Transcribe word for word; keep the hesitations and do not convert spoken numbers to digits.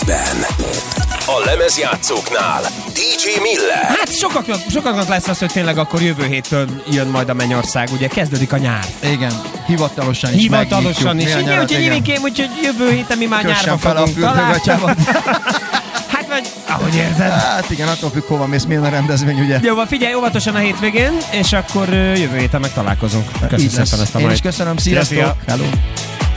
mixben. A lemezjátszóknál dé dzsé Miller. Hát sokaknak, sokaknak lesz az, hogy tényleg akkor jövő héttől jön majd a Mennyország, ugye kezdődik a nyár. Igen, hivatalosan is Hivatalosan is. Igen, úgyhogy Irikém, úgyhogy jövő héten mi már nyárba fogunk találkozni. Hát vagy, ahogy érted. Hát igen, attól függ, hova mész, milyen a rendezvény, ugye? Jó, van, figyelj óvatosan a hétvégén, és akkor jövő héten meg találkozunk. Köszönöm szépen ezt a mai. Én is köszönöm, sziasztok! Hello.